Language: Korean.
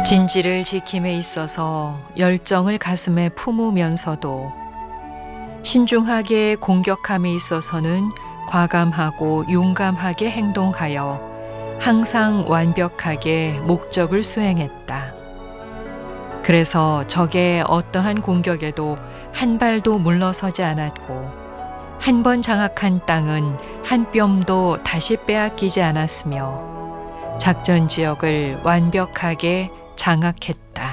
진지를 지킴에 있어서 열정을 가슴에 품으면서도 신중하게 공격함에 있어서는 과감하고 용감하게 행동하여 항상 완벽하게 목적을 수행했다. 그래서 적의 어떠한 공격에도 한 발도 물러서지 않았고 한 번 장악한 땅은 한 뼘도 다시 빼앗기지 않았으며 작전 지역을 완벽하게 장악했다.